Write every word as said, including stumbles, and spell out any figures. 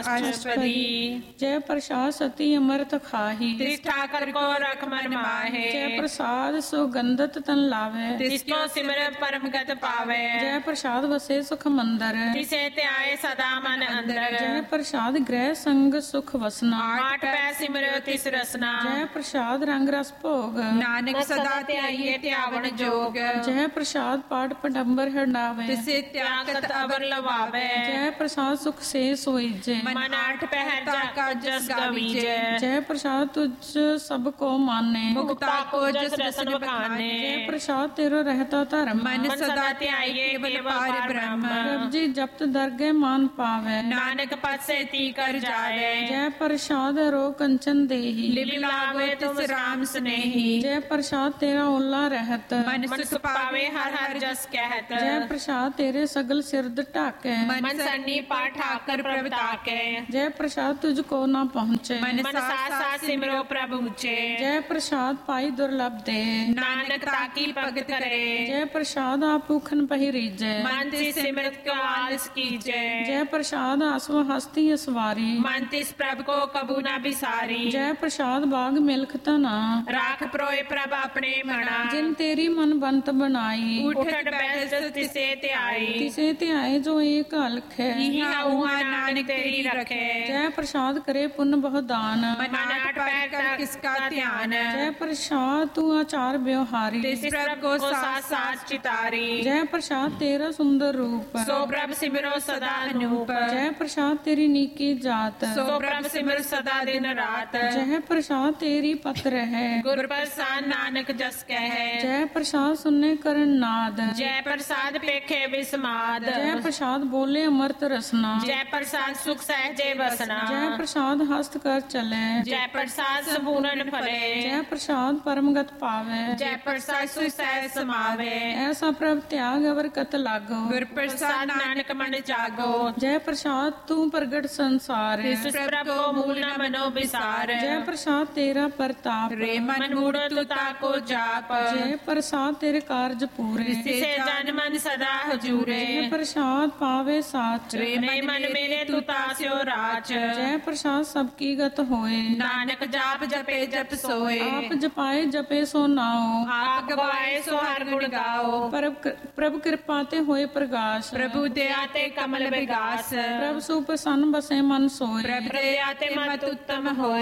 अष्टपदी। जय प्रसाद सती अमृत खाही, तिस ठाकर को रख मन माहे। जय प्रसाद सुगंधत तन लावे, तिसको सिमर परम गत पावे। जय प्रसाद वसे सुख मंदर, तिसे त्याए सदा मन अंदर। जय प्रसाद गृह संग सुख वसना, आठ पै सिमर तिस रसना। जय प्रसाद रंग रस भोग, नानक सदा त्याइए त्यावन जोग। जय प्रसाद पाठ पडंबर हंडावे, तिसे त्यागत अवर लवावे। जय प्रसाद सुख से सोईजे, मन आठ पहर जाका जस गवीजे। जय प्रसाद तुझ सबको माने, मुक्ता को जस रसन बखाने। जय प्रसाद तेरो रहता धर्म, मन सदा त्याइए केवल पार ब्रह्म। प्रभु जी जप्त दरगे मान पावे, नानक पद से ती कर जाए। जय प्रसाद रो कंचन देही, लिव लावे तिस राम स्नेही। जय प्रसाद तेरा ओला रहत, मन सुख पावे हर हर जस कहत। जय प्रसाद तेरे सगल सिरद ढाके, मन सन्नी पाठ आकर प्रभ ताके। जय प्रसाद तुझको ना पहुँचे, मन साथ साथ सिमरो प्रभु ऊंचे। जय प्रसाद पाई दुर्लभ दे, नानक ताकी भगत करे। जय प्रसाद आप भूखन पहिरीजे, मन तिस सिमरत को आलस कीजे। जय प्रसाद आसव हस्ती असवारी, मन तिस प्रभ को कबू न बिसारी। जय प्रसाद बाग मिल्ख तना, राख प्रोय प्रभ अपने मना। जिन तेरी मन बंत बनाई, उठट बैठत तिसे त्याई। तिसे त्याए जो एक अलख है, इहाँ उहाँ नानक तेरी रखे। जय प्रसाद करे पुण्य बहु दान, मन आठ पैर कर किसका ध्यान। जय प्रसाद तू आचार व्यवहारी, तिस प्रभ को साथ साथ चितारी। जय प्रसाद तेरा सुंदर रूप, सो प्रभ सिमरो सदा अनूप। जय प्रसाद तेरी नीकी जात, सो प्रभ सिमर सदा दिन रात। जय प्रसाद तेरी पत्र है, गुर प्रसाद नानक जस कहे। जय प्रसाद सुनने करण नाद, जय प्रसाद पेखे विस्माद। जय प्रसाद बोले अमृत रसना, जय प्रसाद सुख सहजे बसना। जय प्रसाद हस्त कर चले, जय प्रसाद संपूर्ण फले। जय प्रसाद परमगत पावे, जय प्रसाद सुख सहज समावे। ऐसा प्रभ त्याग अवर कत लागो, गुर प्रसाद नानक मन जागो। जय प्रसाद तू प्रगट संसार, तिस प्रभ को मूल न मनो विसार। जय प्रसाद तेरा प्रताप, रे मन मूढ़ तु ताको जाप। जय प्रसाद तेरे कार्य पूरे, तिसे जन मन सदा हजूरे। जय प्रसाद पावे साच, रे मन मेरे तु तास्यो राच। जय प्रसाद सबकी गत होए, नानक जाप जपे जप सोए। आप जपाए जपे सो नाओ, आप गवाए सो हर गुण गाओ। प्रभ प्रभु कृपा ते होए प्रकाश, प्रभु दया ते कमल विगास। प्रभु सुप्रसन्न बसे मन सोए, प्रभु दया ते मत उत्तम होए।